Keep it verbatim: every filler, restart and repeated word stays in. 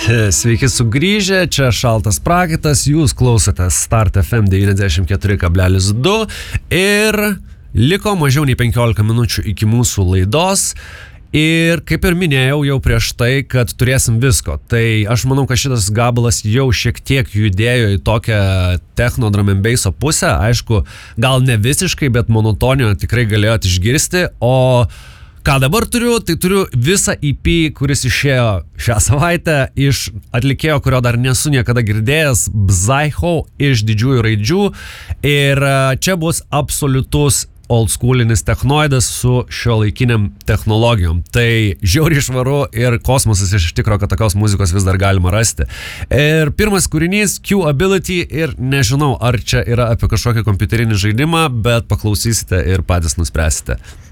Sveiki sugrįžę, čia Šaltas prakaitas, jūs klausote Start F M devyniasdešimt keturi kablelis du ir liko mažiau nei penkiolika minučių iki mūsų laidos. Ir kaip ir minėjau jau prieš tai, kad turėsim visko. Tai aš manau, kad šitas gabalas jau šiek tiek judėjo į tokią techno drum and basso pusę. Aišku, gal ne visiškai, bet monotonijo tikrai galėjot išgirsti. O ką dabar turiu, tai turiu visą E P, kuris išėjo šią savaitę iš atlikėjo, kurio dar nesu niekada girdėjęs, Psycho iš didžiųjų raidžių. Ir čia bus absoliutus oldschoolinis technoidas su šiuolaikiniam technologijom. Tai žiauriai švaru ir kosmosas iš tikro, kad tokios muzikos vis dar galima rasti. Ir pirmas kūrinys Q-Ability ir nežinau, ar čia yra apie kažkokį kompiuterinį žaidimą, bet paklausysite ir patys nuspręsite.